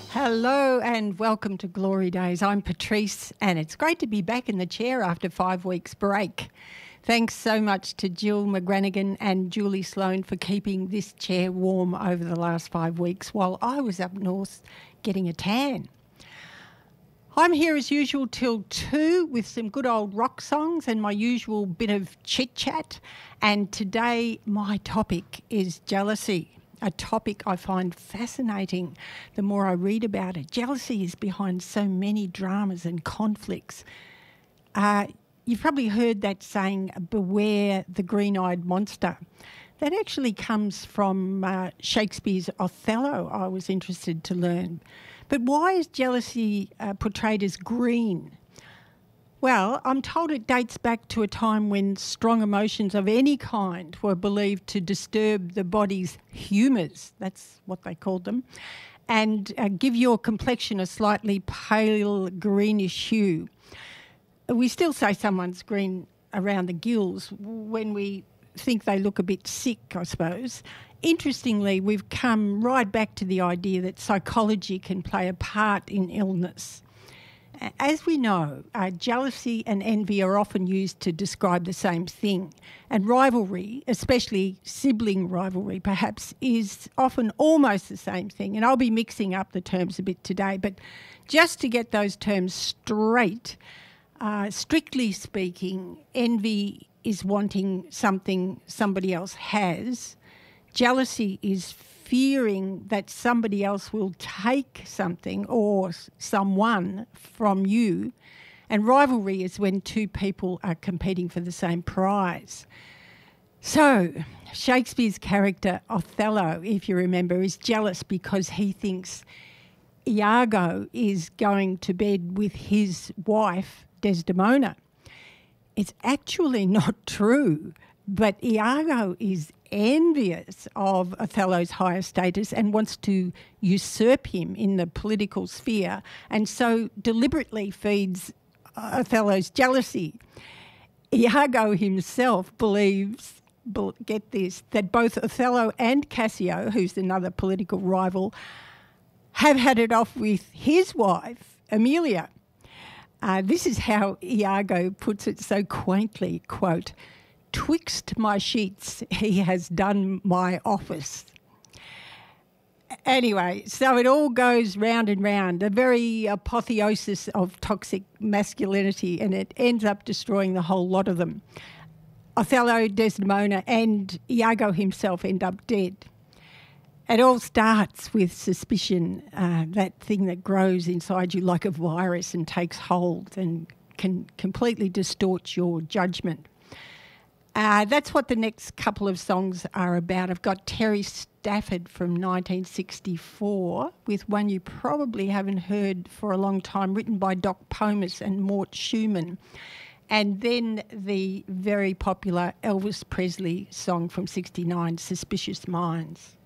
Hello and welcome to Glory Days. I'm Patrice and it's great to be back in the chair after 5 weeks break. Thanks so much to Jill McGranagan and Julie Sloan for keeping this chair warm over the last 5 weeks while I was up north getting a tan. I'm here as usual till 2 with some good old rock songs and my usual bit of chit-chat. And today my topic is jealousy. A topic I find fascinating the more I read about it. Jealousy is behind so many dramas and conflicts. You've probably heard that saying, beware the green-eyed monster. That actually comes from Shakespeare's Othello, I was interested to learn. But why is jealousy portrayed as green? Well, I'm told it dates back to a time when strong emotions of any kind were believed to disturb the body's humours, that's what they called them, and give your complexion a slightly pale greenish hue. We still say someone's green around the gills when we think they look a bit sick, I suppose. Interestingly, we've come right back to the idea that psychology can play a part in illness. As we know, jealousy and envy are often used to describe the same thing, and rivalry, especially sibling rivalry perhaps, is often almost the same thing. And I'll be mixing up the terms a bit today, but just to get those terms straight, strictly speaking, envy is wanting something somebody else has. Jealousy is fearing that somebody else will take something or someone from you. And rivalry is when two people are competing for the same prize. So Shakespeare's character Othello, if you remember, is jealous because he thinks Iago is going to bed with his wife Desdemona. It's actually not true, but Iago is envious of Othello's higher status and wants to usurp him in the political sphere, and so deliberately feeds Othello's jealousy. Iago himself believes, get this, that both Othello and Cassio, who's another political rival, have had it off with his wife, Emilia. This is how Iago puts it so quaintly, quote, "Twixt my sheets he has done my office." Anyway, so it all goes round and round, a very apotheosis of toxic masculinity, and it ends up destroying the whole lot of them. Othello, Desdemona and Iago himself end up dead. It all starts with suspicion, that thing that grows inside you like a virus and takes hold and can completely distort your judgment. That's what the next couple of songs are about. I've got Terry Stafford from 1964 with one you probably haven't heard for a long time, written by Doc Pomus and Mort Schumann. And then the very popular Elvis Presley song from '69, Suspicious Minds.